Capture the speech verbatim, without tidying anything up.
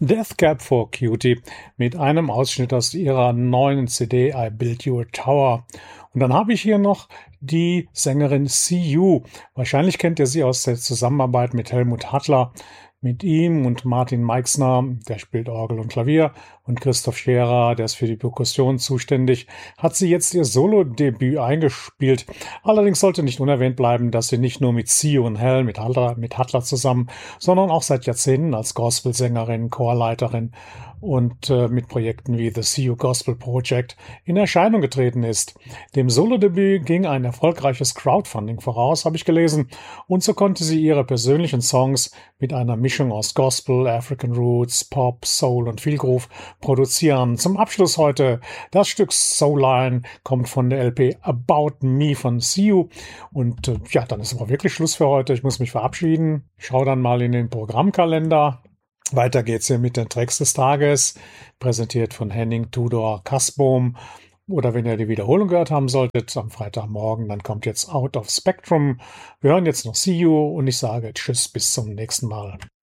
Death Cab for Cutie mit einem Ausschnitt aus ihrer neuen C D I Built You a Tower. Und dann habe ich hier noch die Sängerin See You. Wahrscheinlich kennt ihr sie aus der Zusammenarbeit mit Helmut Hattler. Mit ihm und Martin Meixner, der spielt Orgel und Klavier, und Christoph Scherer, der ist für die Perkussion zuständig, hat sie jetzt ihr Solo-Debüt eingespielt. Allerdings sollte nicht unerwähnt bleiben, dass sie nicht nur mit See You und Hell, mit Hattler, mit Hattler zusammen, sondern auch seit Jahrzehnten als Gospelsängerin, Chorleiterin und äh, mit Projekten wie The See You Gospel Project in Erscheinung getreten ist. Dem Solo-Debüt ging ein erfolgreiches Crowdfunding voraus, habe ich gelesen, und so konnte sie ihre persönlichen Songs mit einer Mischung aus Gospel, African Roots, Pop, Soul und viel Groove produzieren. Zum Abschluss heute das Stück Soul Line kommt von der L P About Me von See You. Und äh, ja, dann ist aber wirklich Schluss für heute. Ich muss mich verabschieden. Schau dann mal in den Programmkalender. Weiter geht's hier mit den Tracks des Tages, präsentiert von Henning Tudor Kasbohm. Oder wenn ihr die Wiederholung gehört haben solltet, am Freitagmorgen, dann kommt jetzt Out of Spectrum. Wir hören jetzt noch See You und ich sage Tschüss, bis zum nächsten Mal.